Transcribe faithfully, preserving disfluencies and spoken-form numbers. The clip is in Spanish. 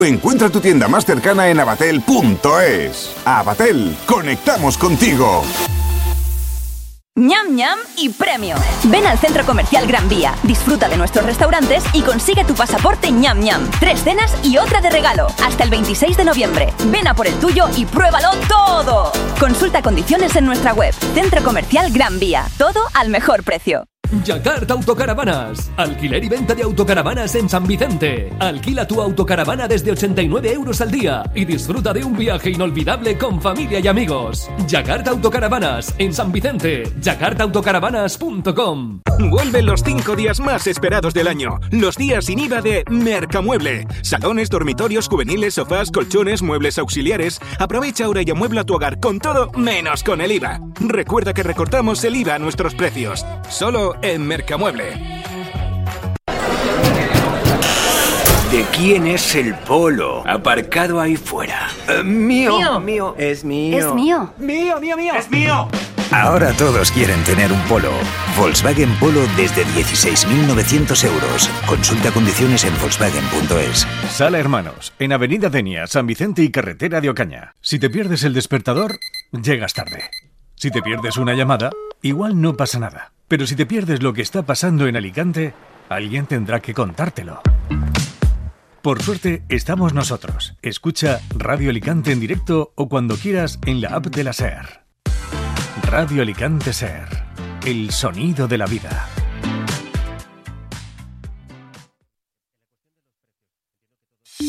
Encuentra tu tienda más cercana en abatel punto es. Abatel, conectamos contigo. Ñam Ñam y premio. Ven al Centro Comercial Gran Vía, disfruta de nuestros restaurantes y consigue tu pasaporte Ñam Ñam. Tres cenas y otra de regalo. Hasta el veintiséis de noviembre. Ven a por el tuyo y pruébalo todo. Consulta condiciones en nuestra web. Centro Comercial Gran Vía. Todo al mejor precio. Yacart Autocaravanas. Alquiler y venta de autocaravanas en San Vicente. Alquila tu autocaravana desde ochenta y nueve euros al día y disfruta de un viaje inolvidable con familia y amigos. Yacart Autocaravanas en San Vicente. yacart autocaravanas punto com. Vuelven los cinco días más esperados del año. Los días sin I V A de Mercamueble. Salones, dormitorios, juveniles, sofás, colchones, muebles auxiliares. Aprovecha ahora y amuebla tu hogar con todo menos con el I V A. Recuerda que recortamos el I V A a nuestros precios. Solo en Mercamueble. ¿De quién es el Polo? Aparcado ahí fuera. Uh, mío. Mío. Mío. Es mío. Es mío. Mío, mío, mío. Es mío. Ahora todos quieren tener un Polo. Volkswagen Polo desde dieciséis mil novecientos euros. Consulta condiciones en volkswagen punto es. Sala Hermanos, en Avenida Denia, San Vicente y Carretera de Ocaña. Si te pierdes el despertador, llegas tarde. Si te pierdes una llamada, igual no pasa nada. Pero si te pierdes lo que está pasando en Alicante, alguien tendrá que contártelo. Por suerte, estamos nosotros. Escucha Radio Alicante en directo o cuando quieras en la app de la SER. Radio Alicante SER. El sonido de la vida.